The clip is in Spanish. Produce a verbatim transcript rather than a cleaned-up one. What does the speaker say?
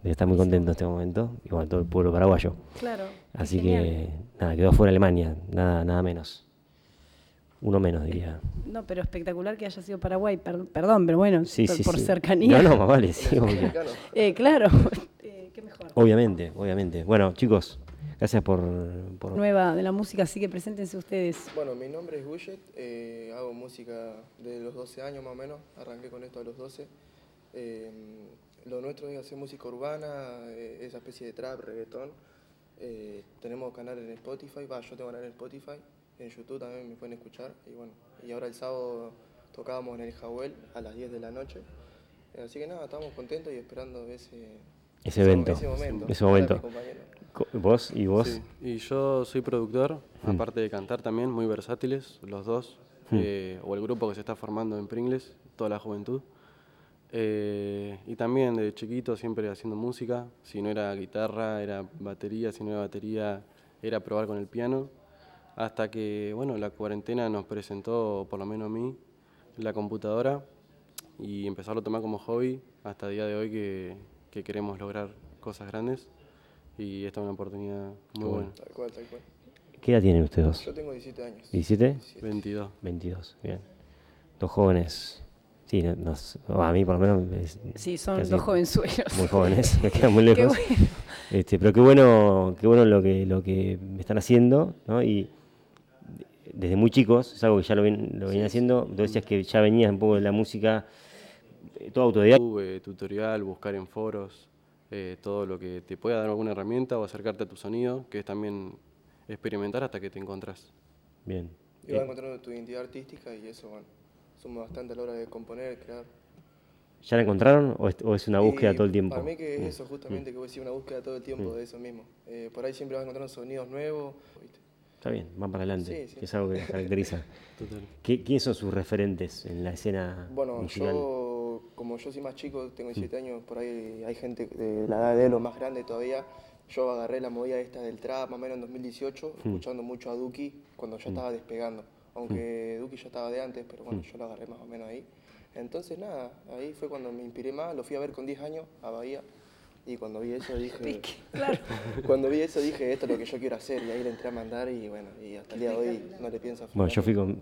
debe estar muy contento en este momento, igual todo el pueblo paraguayo. Claro. Así Genial. que, nada, quedó fuera Alemania, nada, nada menos. Uno menos, diría. No, pero espectacular que haya sido Paraguay, per- perdón, pero bueno, Sí, por, sí, por sí. cercanía. No, no, más vale, sí, obvio. Eh, claro, eh, qué mejor. Obviamente, obviamente. Bueno, chicos, gracias por, por... Nueva de la música, así que preséntense ustedes. Bueno, mi nombre es Gullet, eh, hago música de los doce años más o menos, arranqué con esto a los doce. Eh, lo nuestro es hacer música urbana, eh, esa especie de trap, reggaetón. Eh, tenemos canal en Spotify, va, yo tengo canal en Spotify, en YouTube también me pueden escuchar. Y bueno, y ahora el sábado tocábamos en el Jawel a las diez de la noche. Eh, así que nada, estamos contentos y esperando ese, Ese evento, ese momento. ese Hola, momento. mi compañero. Co- ¿Vos y vos? Sí, y yo soy productor, Mm. aparte de cantar también, muy versátiles, los dos, Mm. eh, o el grupo que se está formando en Pringles, toda la juventud. Eh, y también de chiquito siempre haciendo música, si no era guitarra, era batería, si no era batería, era probar con el piano, hasta que, bueno, la cuarentena nos presentó, por lo menos a mí, la computadora y empezarlo a tomar como hobby hasta el día de hoy que, que queremos lograr cosas grandes. Y esta es una oportunidad muy buena. Tal cual, tal cual. ¿Qué edad tienen ustedes dos? Yo tengo diecisiete años. ¿diecisiete? diecisiete. veintidós. veintidós, bien. Dos jóvenes. Sí, no- nos- a mí por lo menos es Sí, son casi dos jovenzuelos. muy jóvenes, me quedan muy Qué lejos. bueno. Este, pero qué bueno, qué bueno lo que, lo que están haciendo, ¿no? Y desde muy chicos, es algo que ya lo, ven, lo venían haciendo. Tú decías que ya venías un poco de la música, eh, todo autodidacta. Eh, tutorial, buscar en foros, eh, todo lo que te pueda dar alguna herramienta o acercarte a tu sonido, que es también experimentar hasta que te encontrás. Bien. Y vas Eh, encontrando tu identidad artística y eso, bueno, suma bastante a la hora de componer, crear. ¿Ya la encontraron o es, o es una búsqueda Y todo el tiempo? Para mí que es Mm, eso, justamente, que voy a decir una búsqueda todo el tiempo Mm. de eso mismo. Eh, por ahí siempre vas encontrando sonidos nuevos, ¿viste? Está bien, van para adelante, Sí, sí. que es algo que les caracteriza. Total. ¿Qué- ¿Quiénes son sus referentes en la escena Bueno, musical? yo, como yo soy más chico, tengo diecisiete años, por ahí hay gente de la edad de él o más grande todavía. Yo agarré la movida esta del trap más o menos en dos mil dieciocho, escuchando mucho a Duki cuando ya estaba despegando. Aunque Duki ya estaba de antes, pero bueno, yo lo agarré más o menos ahí. Entonces nada, ahí fue cuando me inspiré más, lo fui a ver con diez años a Bahía. Y cuando vi eso dije, Claro. cuando vi eso dije, esto es lo que yo quiero hacer. Y ahí le entré a mandar y bueno, y hasta el día de hoy no le pienso Bueno, yo aflojar. fui con,